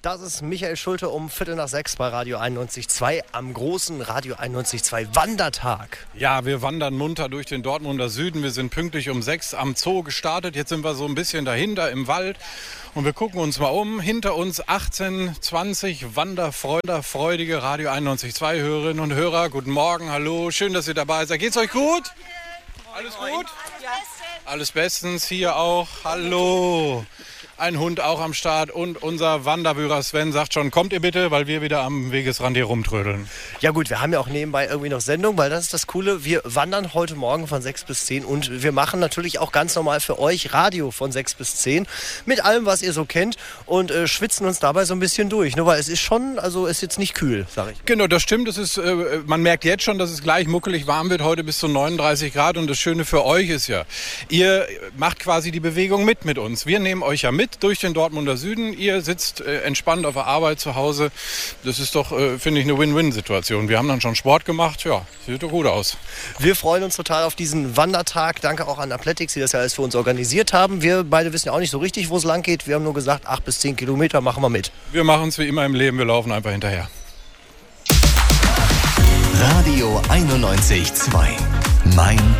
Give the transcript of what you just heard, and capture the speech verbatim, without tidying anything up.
Das ist Michael Schulte um Viertel nach sechs bei Radio einundneunzig Komma zwei am großen Radio einundneunzig Komma zwei Wandertag. Ja, wir wandern munter durch den Dortmunder Süden. Wir sind pünktlich um sechs am Zoo gestartet. Jetzt sind wir so ein bisschen dahinter im Wald und wir gucken uns mal um. Hinter uns achtzehn, zwanzig wanderfreudige Radio einundneunzig Komma zwei Hörerinnen und Hörer. Guten Morgen, hallo, schön, dass ihr dabei seid. Geht's euch gut? Alles gut? Alles bestens, hier auch. Hallo. Ein Hund auch am Start und unser Wanderführer Sven sagt schon, kommt ihr bitte, weil wir wieder am Wegesrand hier rumtrödeln. Ja gut, wir haben ja auch nebenbei irgendwie noch Sendung, weil das ist das Coole. Wir wandern heute Morgen von sechs bis zehn und wir machen natürlich auch ganz normal für euch Radio von sechs bis zehn mit allem, was ihr so kennt und äh, schwitzen uns dabei so ein bisschen durch. Nur weil es ist schon, also es ist jetzt nicht kühl, sage ich. Genau, das stimmt. Es ist, äh, man merkt jetzt schon, dass es gleich muckelig warm wird, heute bis zu neununddreißig Grad und das Schöne für euch ist ja, ihr macht quasi die Bewegung mit mit uns. Wir nehmen euch ja mit durch den Dortmunder Süden. Ihr sitzt äh, entspannt auf der Arbeit zu Hause. Das ist doch, äh, finde ich, eine Win-Win-Situation. Wir haben dann schon Sport gemacht. Ja, sieht doch gut aus. Wir freuen uns total auf diesen Wandertag. Danke auch an Athletics, die das ja alles für uns organisiert haben. Wir beide wissen ja auch nicht so richtig, wo es lang geht. Wir haben nur gesagt, acht bis zehn Kilometer machen wir mit. Wir machen es wie immer im Leben. Wir laufen einfach hinterher. Radio einundneunzig Komma zwei. Mein